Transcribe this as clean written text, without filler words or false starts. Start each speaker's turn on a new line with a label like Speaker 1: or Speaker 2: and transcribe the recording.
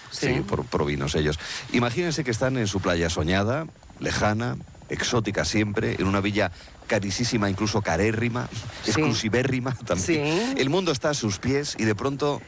Speaker 1: Sí, provinos ellos. Imagínense que están en su playa soñada, lejana, exótica siempre, en una villa carísima, incluso carérrima, exclusivérrima también.
Speaker 2: Sí.
Speaker 1: El mundo está a sus pies y de pronto